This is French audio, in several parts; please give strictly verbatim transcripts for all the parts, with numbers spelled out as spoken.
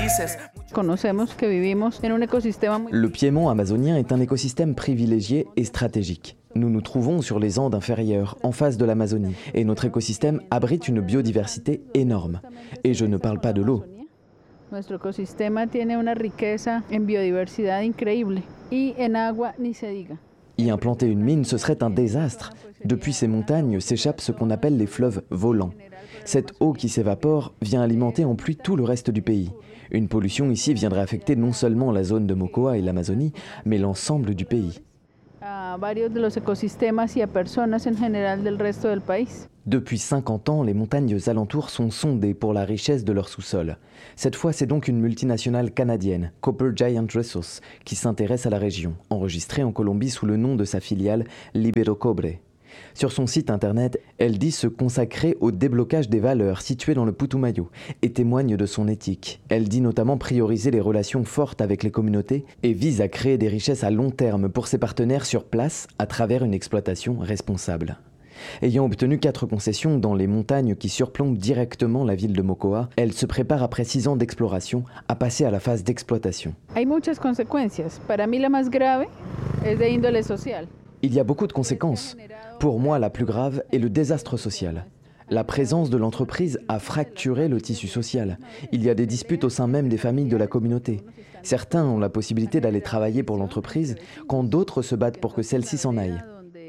Le piémont amazonien est un écosystème privilégié et stratégique. Nous nous trouvons sur les Andes inférieures, en face de l'Amazonie, et notre écosystème abrite une biodiversité énorme. Et je ne parle pas de l'eau. Nuestro ecosistema tiene una riqueza en biodiversidad increíble y en agua ni se diga. Y implanter une mine, ce serait un désastre. Depuis ces montagnes s'échappent ce qu'on appelle les fleuves volants. Cette eau qui s'évapore vient alimenter en pluie tout le reste du pays. Une pollution ici viendrait affecter non seulement la zone de Mocoa et l'Amazonie, mais l'ensemble du pays. A varios de los ecosistemas y a personas en general del resto del país. Depuis cinquante ans, les montagnes alentours sont sondées pour la richesse de leur sous-sol. Cette fois, c'est donc une multinationale canadienne, Copper Giant Resources, qui s'intéresse à la région, enregistrée en Colombie sous le nom de sa filiale Libero Cobre. Sur son site internet, elle dit se consacrer au déblocage des valeurs situées dans le Putumayo et témoigne de son éthique. Elle dit notamment prioriser les relations fortes avec les communautés et vise à créer des richesses à long terme pour ses partenaires sur place à travers une exploitation responsable. Ayant obtenu quatre concessions dans les montagnes qui surplombent directement la ville de Mocoa, elle se prépare après six ans d'exploration à passer à la phase d'exploitation. Hay muchas consecuencias. Para mí la más grave es de índole social. Il y a beaucoup de conséquences. Pour moi, la plus grave est le désastre social. La présence de l'entreprise a fracturé le tissu social. Il y a des disputes au sein même des familles de la communauté. Certains ont la possibilité d'aller travailler pour l'entreprise, quand d'autres se battent pour que celle-ci s'en aille.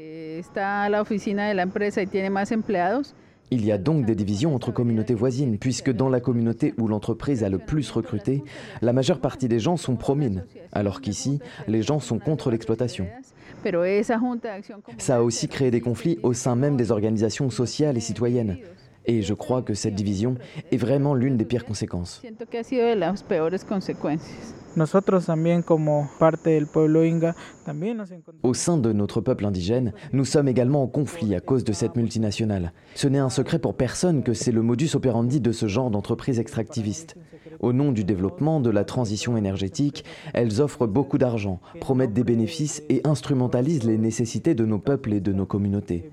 Il y a donc des divisions entre communautés voisines, puisque dans la communauté où l'entreprise a le plus recruté, la majeure partie des gens sont pro-mine, alors qu'ici, les gens sont contre l'exploitation. Ça a aussi créé des conflits au sein même des organisations sociales et citoyennes. Et je crois que cette division est vraiment l'une des pires conséquences. Au sein de notre peuple indigène, nous sommes également en conflit à cause de cette multinationale. Ce n'est un secret pour personne que c'est le modus operandi de ce genre d'entreprise extractiviste. Au nom du développement, de la transition énergétique, elles offrent beaucoup d'argent, promettent des bénéfices et instrumentalisent les nécessités de nos peuples et de nos communautés.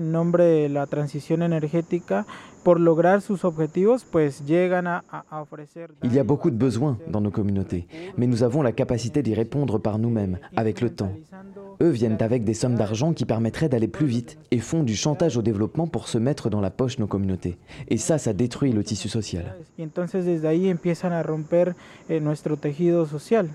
Il y a beaucoup de besoins dans nos communautés, mais nous avons la capacité d'y répondre par nous-mêmes, avec le temps. Eux viennent avec des sommes d'argent qui permettraient d'aller plus vite et font du chantage au développement pour se mettre dans la poche nos communautés. Et ça, ça détruit le tissu social.